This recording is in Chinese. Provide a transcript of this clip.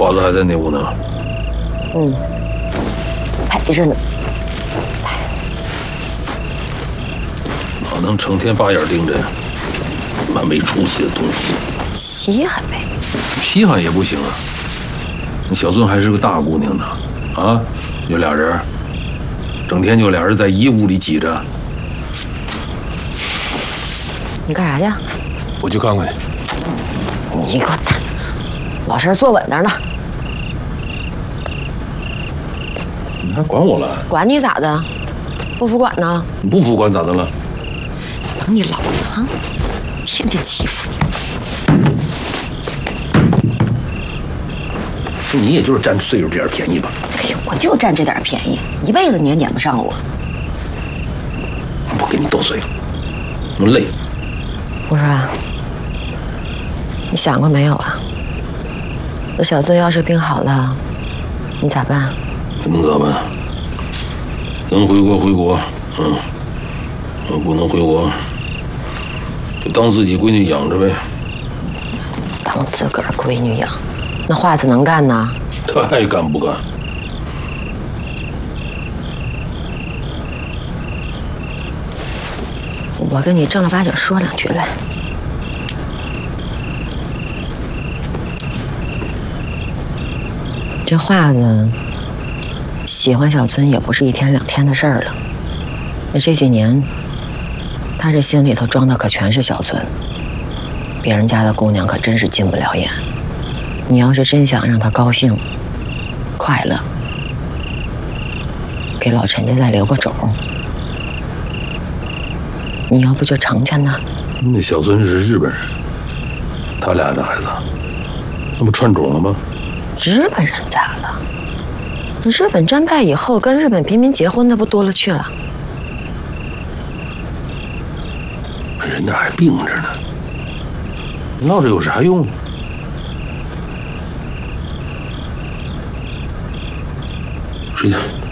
包子还在那屋呢。 嗯，陪着呢。 哪能成天把眼盯着蛮没出息的东西？ 稀罕呗。 稀罕也不行啊。那小尊还是个大姑娘呢，啊，有俩人，整天就俩人在一屋里挤着。 你干啥去？ 我去看看去。 你给我打！老实坐稳点呢。 你还管我了？ 管你咋的？不服管呢？ 你不服管咋的了？ 等你老了啊，天天欺负你。你也就是占岁数这点便宜吧？ 哎呀，我就占这点便宜，一辈子你也撵不上我。 不跟你斗嘴了，我累。 不是啊，你想过没有啊？这小尊要是病好了，你咋办？ 能咋办？能回国回国，不能回国，就当自己闺女养着呗。 当自个儿闺女养，那华子能干呢？ 他爱干不干？ 我跟你正儿八经说两句来。这华子喜欢小尊也不是一天两天的事儿了。那这几年，他这心里头装的可全是小尊，别人家的姑娘可真是进不了眼。你要是真想让他高兴、快乐，给老陈家再留个种，你要不就成全他。 那小尊是日本人，他俩的孩子，那不串种了吗？ 日本人咋了？日本战败以后，跟日本平民结婚那不多了去了。 人那还病着呢，闹着有啥用？睡觉。